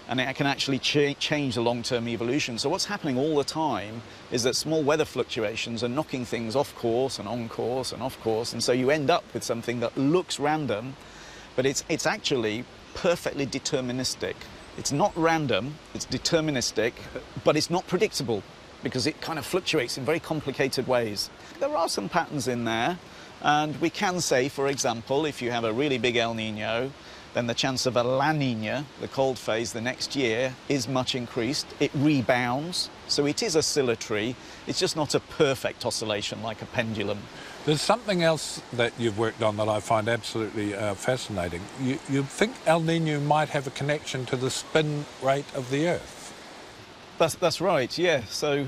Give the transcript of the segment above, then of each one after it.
and it can actually change the long-term evolution. So what's happening all the time is that small weather fluctuations are knocking things off course and on course and off course, and so you end up with something that looks random, but it's actually perfectly deterministic. It's not random, it's deterministic, but it's not predictable because it kind of fluctuates in very complicated ways. There are some patterns in there, and we can say, for example, if you have a really big El Nino, then the chance of a La Nina, the cold phase, the next year is much increased. It rebounds, so it is oscillatory. It's just not a perfect oscillation like a pendulum. There's something else that you've worked on that I find absolutely fascinating. You think El Nino might have a connection to the spin rate of the Earth? That's right, yeah. So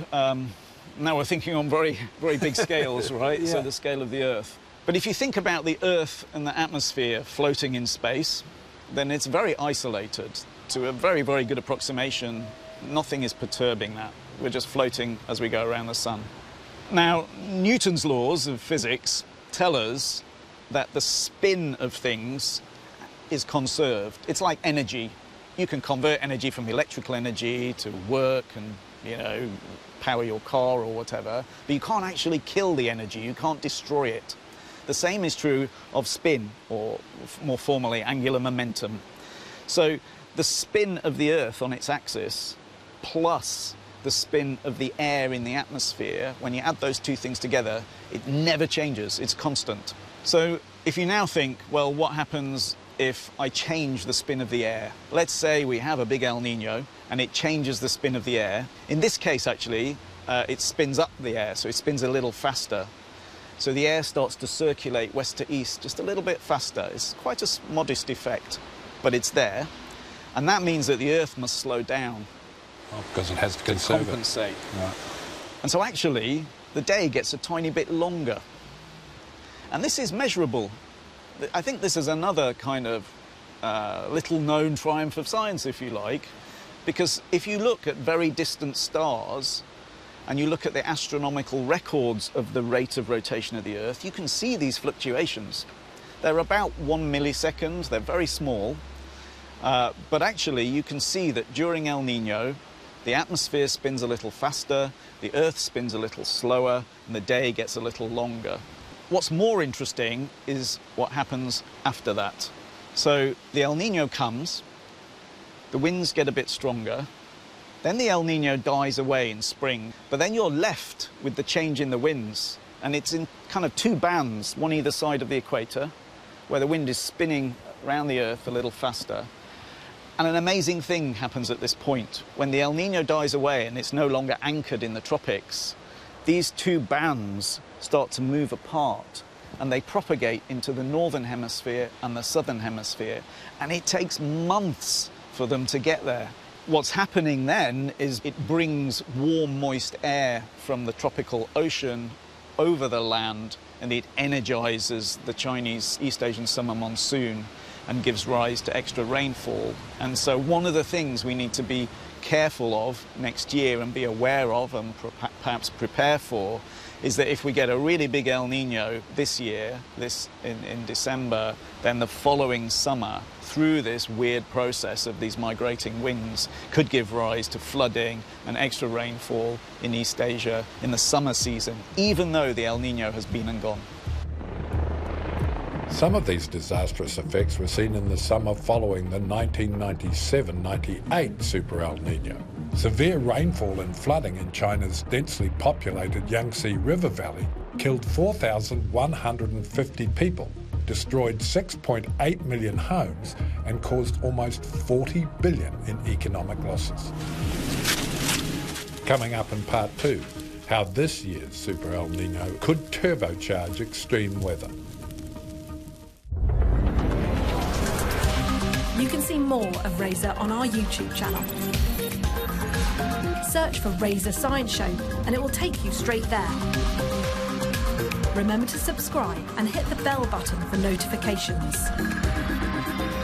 now we're thinking on very big scales, right? Yeah. So the scale of the Earth. But if you think about the Earth and the atmosphere floating in space, then it's very isolated. To a very good approximation, nothing is perturbing that. We're just floating as we go around the sun. Now, Newton's laws of physics tell us that the spin of things is conserved. It's like energy. You can convert energy from electrical energy to work and, you know, power your car or whatever, but you can't actually kill the energy. You can't destroy it. The same is true of spin, or more formally, angular momentum. So the spin of the Earth on its axis plus the spin of the air in the atmosphere, when you add those two things together, it never changes, it's constant. So if you now think, well, what happens if I change the spin of the air? Let's say we have a big El Nino and it changes the spin of the air. In this case, actually, it spins up the air, so it spins a little faster. So the air starts to circulate west to east just a little bit faster. It's quite a modest effect, but it's there. And that means that the Earth must slow down. Oh, because it has to conserve compensate. Right. And so actually, the day gets a tiny bit longer. And this is measurable. I think this is another kind of little-known triumph of science, if you like, because if you look at very distant stars, and you look at the astronomical records of the rate of rotation of the Earth, you can see these fluctuations. They're about 1 millisecond, they're very small, but actually you can see that during El Nino, the atmosphere spins a little faster, the Earth spins a little slower, and the day gets a little longer. What's more interesting is what happens after that. So the El Nino comes, the winds get a bit stronger, then the El Nino dies away in spring, but then you're left with the change in the winds, and it's in kind of two bands, one either side of the equator, where the wind is spinning around the Earth a little faster. And an amazing thing happens at this point. When the El Nino dies away and it's no longer anchored in the tropics, these two bands start to move apart, and they propagate into the northern hemisphere and the southern hemisphere, and it takes months for them to get there. What's happening then is it brings warm, moist air from the tropical ocean over the land, and it energizes the Chinese East Asian summer monsoon and gives rise to extra rainfall. And so one of the things we need to be careful of next year and be aware of and perhaps prepare for is that if we get a really big El Nino this year, in December, then the following summer, through this weird process of these migrating winds, could give rise to flooding and extra rainfall in East Asia in the summer season, even though the El Nino has been and gone. Some of these disastrous effects were seen in the summer following the 1997-98 Super El Nino. Severe rainfall and flooding in China's densely populated Yangtze River Valley killed 4,150 people, destroyed 6.8 million homes, and caused almost 40 billion in economic losses. Coming up in part 2, how this year's Super El Nino could turbocharge extreme weather. You can see more of Razor on our YouTube channel. Search for Razor Science Show and it will take you straight there. Remember to subscribe and hit the bell button for notifications.